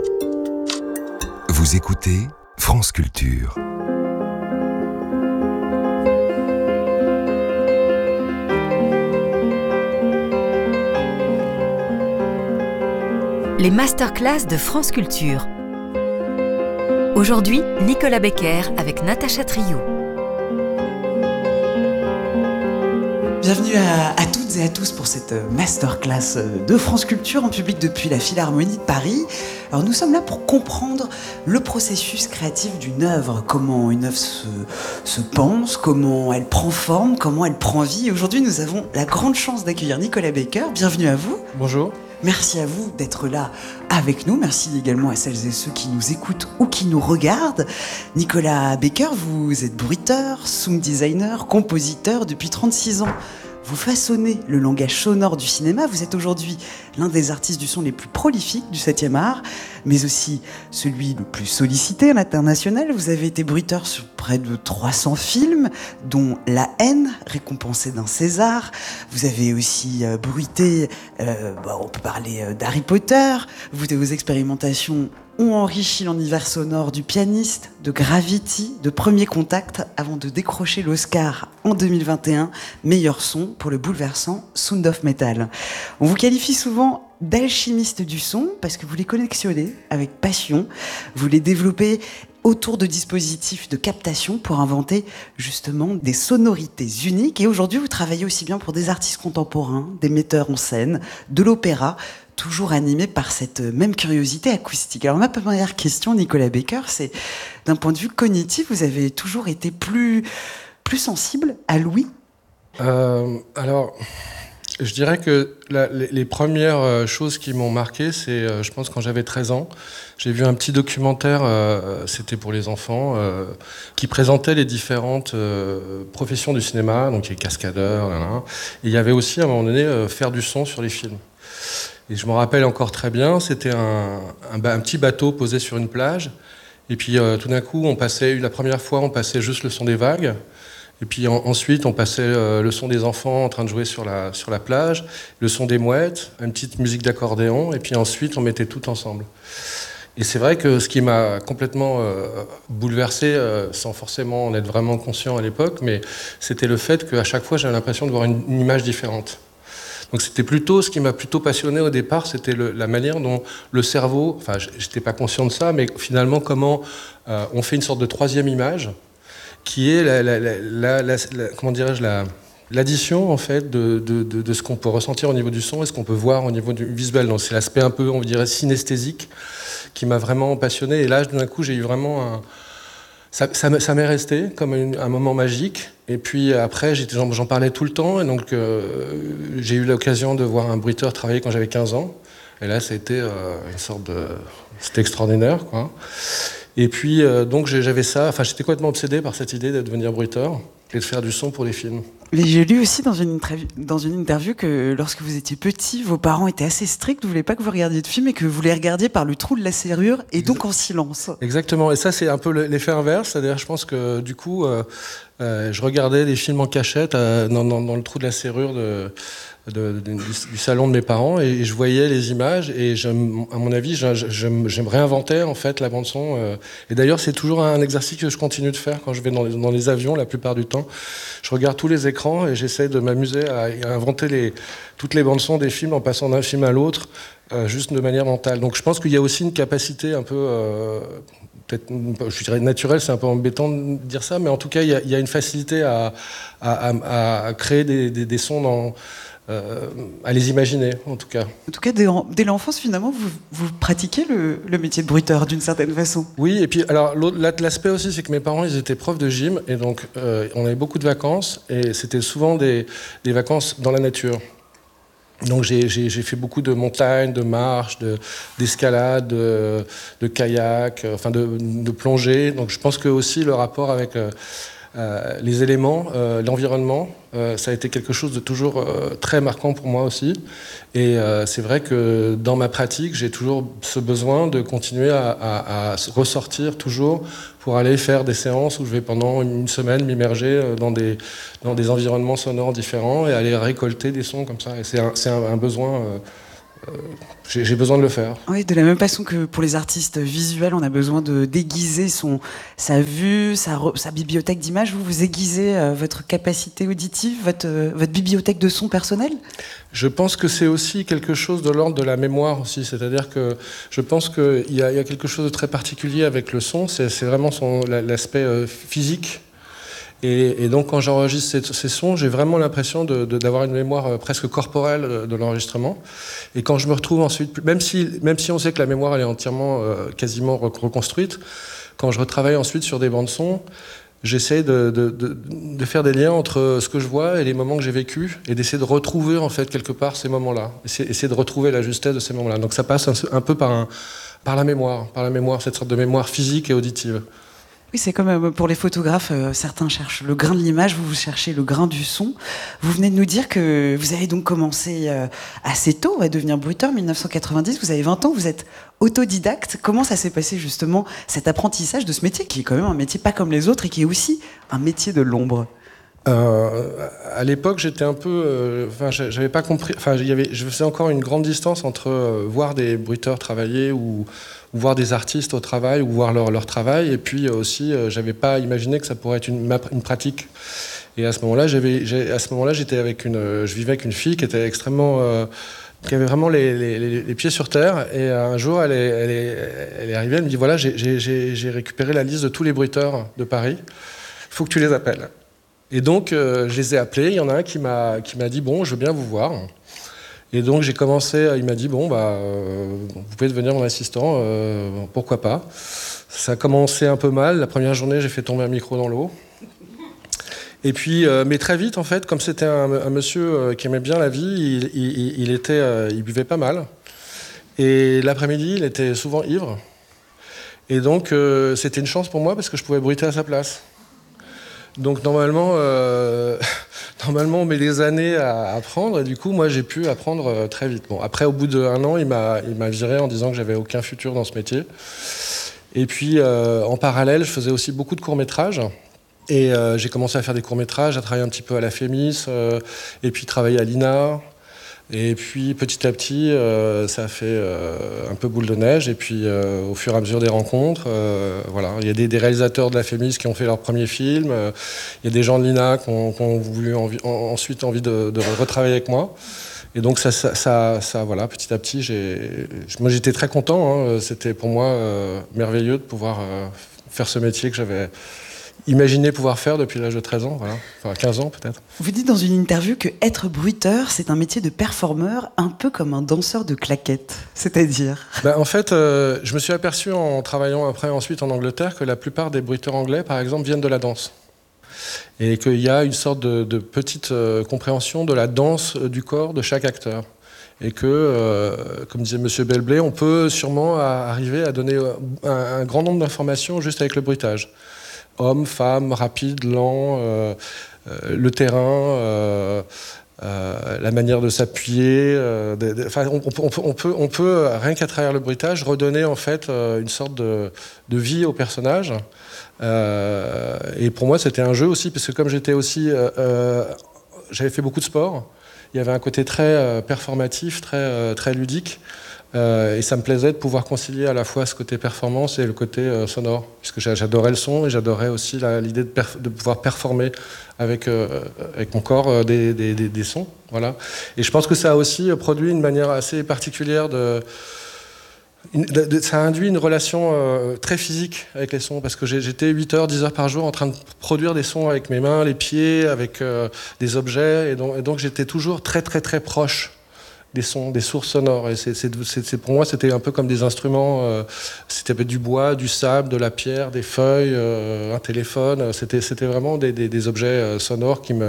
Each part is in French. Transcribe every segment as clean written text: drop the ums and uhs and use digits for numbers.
Vous écoutez France Culture. Les masterclass de France Culture. Aujourd'hui, Nicolas Becker avec Natacha Triou. Bienvenue à toutes et à tous pour cette masterclass de France Culture en public depuis la Philharmonie de Paris. Alors nous sommes là pour comprendre le processus créatif d'une œuvre, comment une œuvre se pense, comment elle prend forme, comment elle prend vie. Et aujourd'hui nous avons la grande chance d'accueillir Nicolas Becker. Bienvenue à vous. Bonjour. Merci à vous d'être là avec nous. Merci également à celles et ceux qui nous écoutent ou qui nous regardent. Nicolas Becker, vous êtes bruiteur, sound designer, compositeur depuis 36 ans. Vous façonnez le langage sonore du cinéma. Vous êtes aujourd'hui l'un des artistes du son les plus prolifiques du 7e art, mais aussi celui le plus sollicité à l'international. Vous avez été bruiteur sur près de 300 films, dont La Haine, récompensé d'un César. Vous avez aussi bruité, on peut parler d'Harry Potter. Vos expérimentations ont enrichi l'univers sonore du pianiste, de Gravity, de Premier Contact, avant de décrocher l'Oscar en 2021, meilleur son pour le bouleversant Sound of Metal. On vous qualifie souvent d'alchimiste du son parce que vous les collectionnez avec passion, vous les développez autour de dispositifs de captation pour inventer justement des sonorités uniques. Et aujourd'hui, vous travaillez aussi bien pour des artistes contemporains, des metteurs en scène, de l'opéra, toujours animé par cette même curiosité acoustique. Alors ma première question, Nicolas Becker, c'est d'un point de vue cognitif, vous avez toujours été plus sensible à l'ouïe ? Alors, je dirais que les premières choses qui m'ont marqué, c'est, je pense, quand j'avais 13 ans, j'ai vu un petit documentaire, c'était pour les enfants, qui présentait les différentes professions du cinéma, donc les cascadeurs, et il y avait aussi, à un moment donné, faire du son sur les films. Et je me rappelle encore très bien, c'était un petit bateau posé sur une plage, et puis tout d'un coup, la première fois, on passait juste le son des vagues, et puis ensuite, on passait le son des enfants en train de jouer sur la plage, le son des mouettes, une petite musique d'accordéon, et puis ensuite, on mettait tout ensemble. Et c'est vrai que ce qui m'a complètement bouleversé, sans forcément en être vraiment conscient à l'époque, mais c'était le fait qu'à chaque fois, j'avais l'impression de voir une image différente. Donc c'était plutôt, ce qui m'a plutôt passionné au départ, c'était la manière dont le cerveau, enfin j'étais pas conscient de ça, mais finalement comment on fait une sorte de troisième image, qui est comment dirais-je, l'addition en fait de ce qu'on peut ressentir au niveau du son et ce qu'on peut voir au niveau du visuel. Donc c'est l'aspect un peu, on dirait, synesthésique qui m'a vraiment passionné. Et là, d'un coup, j'ai eu vraiment ça m'est resté comme un moment magique. Et puis après, j'en parlais tout le temps. Et donc, j'ai eu l'occasion de voir un bruiteur travailler quand j'avais 15 ans. Et là, c'était une sorte de... C'était extraordinaire, quoi. Et puis, donc, j'avais ça... Enfin, j'étais complètement obsédé par cette idée de devenir bruiteur et de faire du son pour les films. Mais j'ai lu aussi dans une interview que lorsque vous étiez petit, vos parents étaient assez stricts, ne voulaient pas que vous regardiez de films et que vous les regardiez par le trou de la serrure et donc en silence. Exactement, et ça c'est un peu l'effet inverse, c'est-à-dire je pense que du coup, je regardais des films en cachette dans le trou de la serrure du salon de mes parents et je voyais les images et à mon avis je réinventais en fait la bande son et d'ailleurs c'est toujours un exercice que je continue de faire quand je vais dans les avions la plupart du temps. Je regarde tous les écrans et j'essaie de m'amuser à inventer toutes les bandes son des films en passant d'un film à l'autre juste de manière mentale. Donc je pense qu'il y a aussi une capacité un peu peut-être, je dirais naturelle, c'est un peu embêtant de dire ça, mais en tout cas il y a une facilité à créer des sons à les imaginer, en tout cas. En tout cas, dès l'enfance, finalement, vous pratiquez le métier de bruiteur, d'une certaine façon. Oui, et puis, alors, l'aspect aussi, c'est que mes parents, ils étaient profs de gym, et donc, on avait beaucoup de vacances, et c'était souvent des vacances dans la nature. Donc, j'ai fait beaucoup de montagnes, de marches, d'escalade, de kayak, enfin, de plongée. Donc, je pense que aussi, le rapport avec... les éléments, l'environnement, ça a été quelque chose de toujours très marquant pour moi aussi. Et c'est vrai que dans ma pratique, j'ai toujours ce besoin de continuer à ressortir toujours pour aller faire des séances où je vais pendant une semaine m'immerger dans des environnements sonores différents et aller récolter des sons comme ça. Et c'est un besoin j'ai besoin de le faire. Oui, de la même façon que pour les artistes visuels, on a besoin de déguiser sa vue, sa bibliothèque d'images. Vous aiguisez votre capacité auditive, votre bibliothèque de son personnel? Je pense que c'est aussi quelque chose de l'ordre de la mémoire aussi. C'est-à-dire que je pense qu'il y a quelque chose de très particulier avec le son. C'est vraiment l'aspect physique. Et donc quand j'enregistre ces sons, j'ai vraiment l'impression d'avoir une mémoire presque corporelle de l'enregistrement. Et quand je me retrouve ensuite, même si on sait que la mémoire elle est entièrement, quasiment reconstruite, quand je retravaille ensuite sur des bandes son, j'essaie de faire des liens entre ce que je vois et les moments que j'ai vécus, et d'essayer de retrouver en fait quelque part ces moments-là, essayer de retrouver la justesse de ces moments-là. Donc ça passe un peu par la mémoire, cette sorte de mémoire physique et auditive. Oui, c'est comme pour les photographes, certains cherchent le grain de l'image, vous cherchez le grain du son. Vous venez de nous dire que vous avez donc commencé assez tôt à devenir bruiteur, 1990, vous avez 20 ans, vous êtes autodidacte. Comment ça s'est passé justement, cet apprentissage de ce métier, qui est quand même un métier pas comme les autres et qui est aussi un métier de l'ombre? À l'époque, j'étais un peu, j'avais pas compris. Je faisais encore une grande distance entre voir des bruiteurs travailler ou voir des artistes au travail ou voir leur travail, et puis aussi, j'avais pas imaginé que ça pourrait être une pratique. Et à ce moment-là, j'étais avec je vivais avec une fille qui était extrêmement, qui avait vraiment les pieds sur terre. Et un jour, elle est arrivée, elle me dit voilà, j'ai récupéré la liste de tous les bruiteurs de Paris. Il faut que tu les appelles. Et donc, je les ai appelés. Il y en a un qui m'a dit bon, je veux bien vous voir. Et donc, j'ai commencé. Il m'a dit bon, vous pouvez devenir mon assistant, pourquoi pas. Ça a commencé un peu mal. La première journée, j'ai fait tomber un micro dans l'eau. Et puis, mais très vite, en fait, comme c'était un monsieur qui aimait bien la vie, il buvait pas mal. Et l'après-midi, il était souvent ivre. Et donc, c'était une chance pour moi parce que je pouvais bruiter à sa place. Donc normalement, on met des années à apprendre, et du coup, moi, j'ai pu apprendre très vite. Bon, après, au bout d'1 an, il m'a viré en disant que j'avais aucun futur dans ce métier. Et puis, en parallèle, je faisais aussi beaucoup de courts-métrages. Et j'ai commencé à faire des courts-métrages, à travailler un petit peu à la Fémis, et puis travailler à l'INA. Et puis petit à petit, ça a fait un peu boule de neige. Et puis au fur et à mesure des rencontres, voilà, il y a des réalisateurs de la Fémis qui ont fait leur premier film. Il y a des gens de l'INA qui ont ensuite envie de retravailler avec moi. Et donc ça, voilà, petit à petit, moi j'étais très content. Hein. C'était pour moi merveilleux de pouvoir faire ce métier que j'avais imaginé pouvoir faire depuis l'âge de 13 ans, voilà. Enfin 15 ans peut-être. Vous dites dans une interview que être bruiteur, c'est un métier de performeur, un peu comme un danseur de claquettes, c'est-à-dire En fait, je me suis aperçu en travaillant ensuite en Angleterre que la plupart des bruiteurs anglais, par exemple, viennent de la danse. Et qu'il y a une sorte de petite compréhension de la danse du corps de chaque acteur. Et que, comme disait M. Belblé, on peut sûrement arriver à donner un grand nombre d'informations juste avec le bruitage. Homme, femme, rapide, lent, le terrain, la manière de s'appuyer. On peut, rien qu'à travers le bruitage, redonner en fait une sorte de vie au personnage. Et pour moi, c'était un jeu aussi, parce que comme j'étais aussi... j'avais fait beaucoup de sport, il y avait un côté très performatif, très ludique. Et ça me plaisait de pouvoir concilier à la fois ce côté performance et le côté sonore, puisque j'adorais le son et j'adorais aussi l'idée de pouvoir performer avec mon corps des sons. Voilà. Et je pense que ça a aussi produit une manière assez particulière ça a induit une relation très physique avec les sons, parce que j'étais 8 heures, 10 heures par jour en train de produire des sons avec mes mains, les pieds, avec des objets, et donc j'étais toujours très très très proche des sons, des sources sonores. Et pour moi, c'était un peu comme des instruments. C'était du bois, du sable, de la pierre, des feuilles, un téléphone. C'était vraiment des objets sonores que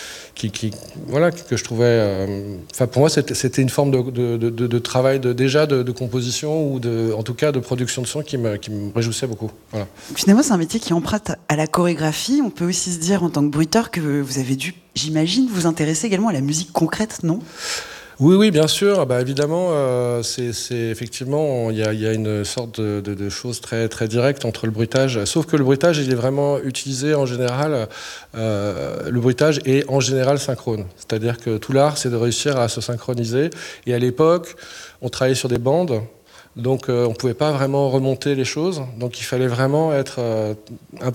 je trouvais... pour moi, c'était une forme de travail de composition ou en tout cas de production de son qui me réjouissait beaucoup. Voilà. Finalement, c'est un métier qui emprunte à la chorégraphie. On peut aussi se dire, en tant que bruiteur, que vous avez dû, j'imagine, vous intéresser également à la musique concrète, non ? Oui, bien sûr. Bah, évidemment, c'est effectivement, il y a une sorte de chose très, très directe entre le bruitage. Sauf que le bruitage, il est vraiment utilisé en général. Le bruitage est en général synchrone. C'est-à-dire que tout l'art, c'est de réussir à se synchroniser. Et à l'époque, on travaillait sur des bandes. Donc, on ne pouvait pas vraiment remonter les choses. Donc, il fallait vraiment être un peu